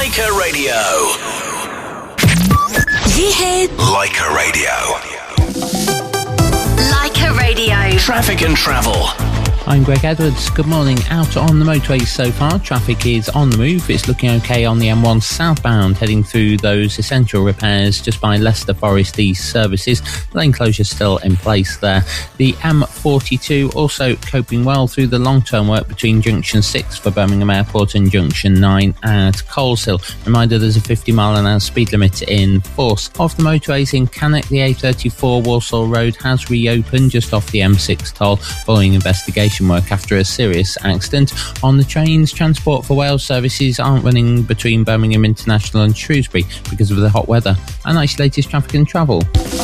Leica Radio. ये है Leica Radio. Leica Radio. Traffic and travel. I'm Greg Edwards. Good morning. Out on the motorways so far, traffic is on the move. It's looking okay on the M1 southbound, heading through those essential repairs just by Leicester Forest East services. Lane closure still in place there. The M42 also coping well through the long-term work between Junction 6 for Birmingham Airport and Junction 9 at Coleshill. Reminder, there's a 50-mile-an-hour speed limit in force. Off the motorways in Cannock, the A34 Walsall Road has reopened just off the M6 toll following investigation work after a serious accident. On the trains, Transport for Wales services aren't running between Birmingham International and Shrewsbury because of the hot weather. And that's your latest traffic and travel.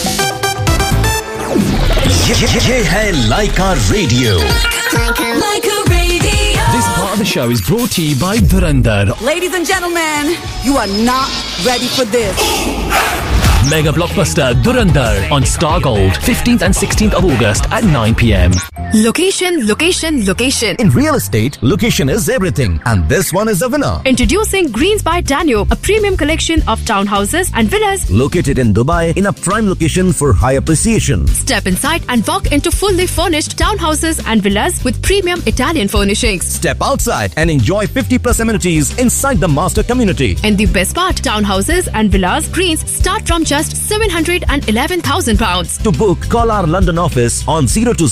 ये है Leica Radio. Leica Radio. This part of the show is brought to you by Dhurandhar. Ladies and gentlemen, you are not ready for this. Mega blockbuster Dhurandhar on Star Gold, 15th and 16th of August at 9 p.m. Location, location, location. In real estate, location is everything. And this one is a winner. Introducing Greens by Danube, a premium collection of townhouses and villas. Located in Dubai in a prime location for high appreciation. Step inside and walk into fully furnished townhouses and villas with premium Italian furnishings. Step outside and enjoy 50+ amenities inside the master community. And the best part, townhouses and villas Greens start from just £711,000. To book, call our London office on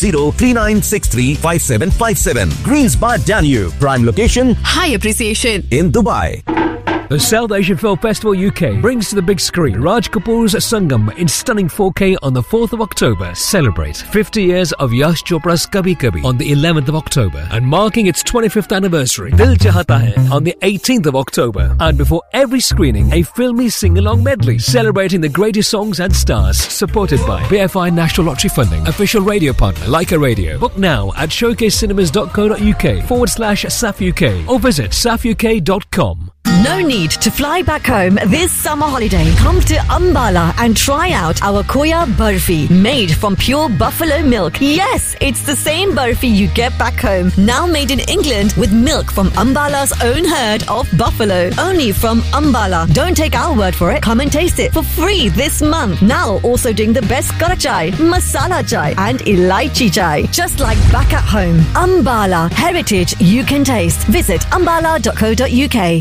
020-3963-5757. Greens by Danube. Prime location. High appreciation. In Dubai. The South Asian Film Festival UK brings to the big screen Raj Kapoor's Sangam in stunning 4K on the 4th of October. Celebrate 50 years of Yash Chopra's Kabhi Kabhi on the 11th of October. And marking its 25th anniversary, Dil Chahta Hai on the 18th of October. And before every screening, a filmy sing-along medley celebrating the greatest songs and stars. Supported by BFI National Lottery Funding. Official radio partner Leica Radio. Book now at showcasecinemas.co.uk/SAF UK or visit safuk.com. No need to fly back home this summer holiday. Come to Ambala and try out our Khoya Barfi, made from pure buffalo milk. Yes, it's the same barfi you get back home, now made in England with milk from Ambala's own herd of buffalo. Only from Ambala. Don't take our word for it. Come and taste it for free this month. Now also doing the best kara chai, masala chai and elaichi chai. Just like back at home. Ambala. Heritage you can taste. Visit ambala.co.uk.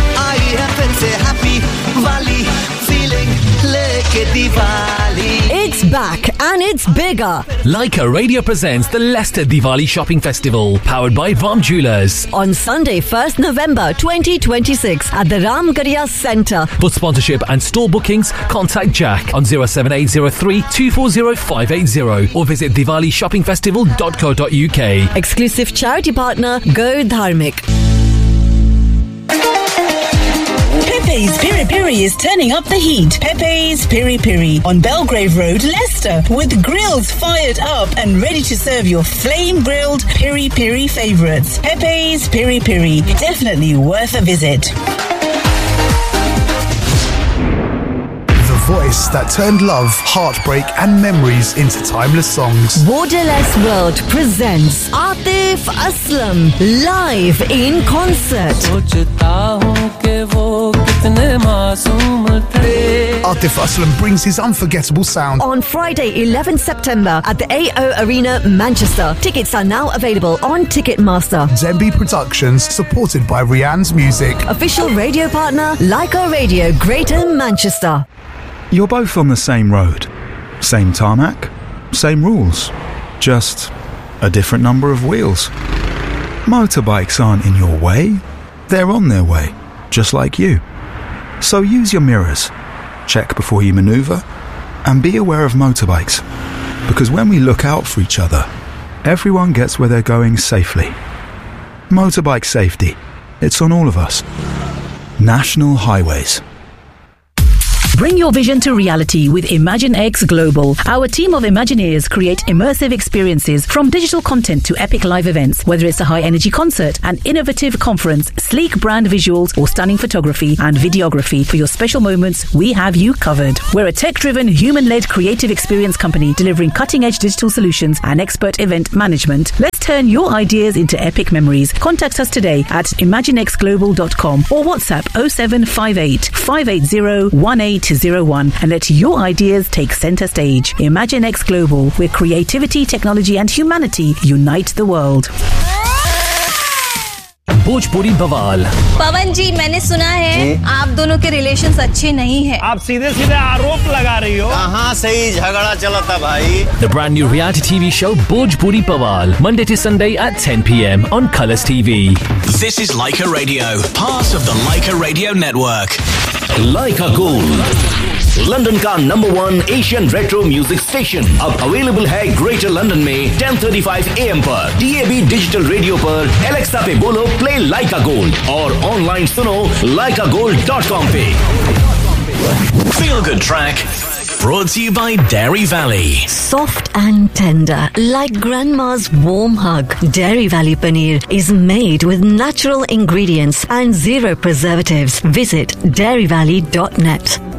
It's back and it's bigger. Leica Radio presents the Leicester Diwali Shopping Festival, powered by Vam Jewellers. On Sunday, 1st November 2026 at the Ramgarhia Centre. For sponsorship and store bookings, contact Jack on 07803 240 580 or visit diwalishoppingfestival.co.uk. Exclusive charity partner Go Dharmik. Pepe's Piri Piri is turning up the heat. Pepe's Piri Piri on Belgrave Road, Leicester, with grills fired up and ready to serve your flame-grilled Piri Piri favourites. Pepe's Piri Piri, definitely worth a visit. The voice that turned love, heartbreak and memories into timeless songs. Borderless World presents Atif Aslam live in concert. Atif Aslam brings his unforgettable sound. On Friday, 11th September at the AO Arena, Manchester. Tickets are now available on Ticketmaster. Zembi Productions, supported by Rianne's Music. Official radio partner, Leica Radio, Greater Manchester. You're both on the same road. Same tarmac, same rules. Just a different number of wheels. Motorbikes aren't in your way. They're on their way, just like you. So use your mirrors, check before you manoeuvre, and be aware of motorbikes. Because when we look out for each other, everyone gets where they're going safely. Motorbike safety. It's on all of us. National Highways. Bring your vision to reality with ImagineX Global. Our team of Imagineers create immersive experiences from digital content to epic live events. Whether it's a high-energy concert, an innovative conference, sleek brand visuals, or stunning photography and videography, for your special moments, we have you covered. We're a tech-driven, human-led creative experience company delivering cutting-edge digital solutions and expert event management. Let's turn your ideas into epic memories. Contact us today at imaginexglobal.com or WhatsApp 0758 580 1801 and let your ideas take center stage. ImagineX Global, where creativity, technology and humanity unite the world. Bhojpuri बवाल। पवन जी, मैंने सुना है आप दोनों के relations अच्छे नहीं हैं। आप सीधे सीधे आरोप लगा रही हो। कहाँ सही झगड़ा चला था भाई। The brand new reality TV show Bhojpuri Bawal, Monday to Sunday at 10 p.m. on Colours TV. This is Leica Radio, part of the Leica Radio network. Leica Gold, London का number 1 Asian retro music station अब available है greater London में 10:35 AM पर DAB digital radio पर Alexa पे बोलो play लाइका gold और online सुनो laikagold.com पे। Feel Good Track brought to you by Dairy Valley. Soft and tender, like grandma's warm hug. Dairy Valley Paneer is made with natural ingredients and zero preservatives. Visit dairyvalley.net.